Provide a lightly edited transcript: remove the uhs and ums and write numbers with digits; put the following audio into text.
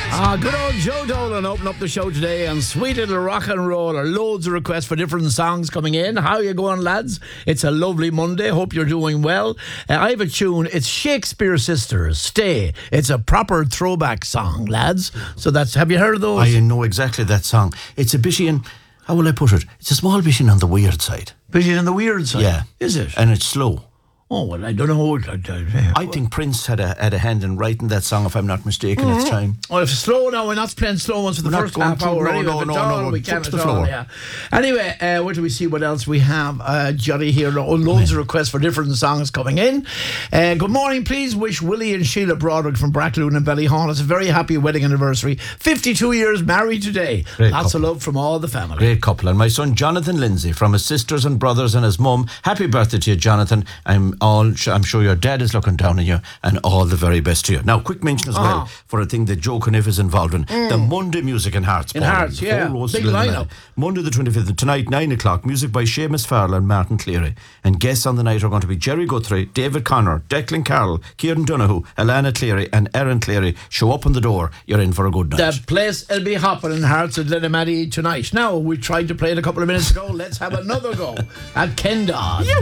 Good old Joe Dolan open up the show today and sweet little rock and roll. Loads of requests for different songs coming in. How you going, lads? It's a lovely Monday. Hope you're doing well. I have a tune. It's Shakespeare Sisters, Stay. It's a proper throwback song, lads. So that's, have you heard of those? I know exactly that song. It's a bit in, how will I put it? It's a small bit on the weird side. Bit on the weird side? Yeah. Is it? And it's slow. Oh, well, I don't know. I think Prince had a hand in writing that song, if I'm not mistaken, at the time. Well, if it's slow now, we're not playing slow ones for the first half hour. No, we can't to the floor. Yeah. Anyway, where do we see what else we have? Johnny here, loads of requests for different songs coming in. Good morning, please wish Willie and Sheila Broderick from Brackloon and Ballyhon. It's a very happy wedding anniversary. 52 years married today. Great Lots couple. of love from all the family. Great couple. And my son Jonathan Lindsay from his sisters and brothers and his mum. Happy birthday to you, Jonathan. I'm sure your dad is looking down on you, and all the very best to you. Now, quick mention as well for a thing that Joe Caniff is involved in. The Monday Music in Hearts. In Hearts, yeah. Big lineup. Monday the 25th, tonight, 9 o'clock. Music by Seamus Farrell and Martin Cleary. And guests on the night are going to be Jerry Guthrie, David Connor, Declan Carroll, Kieran Donoghue, Alana Cleary and Erin Cleary. Show up on the door. You're in for a good night. The place will be hopping in Hearts at Lenimadi tonight. Now, we tried to play it a couple of minutes ago. Let's have another go at Kendall.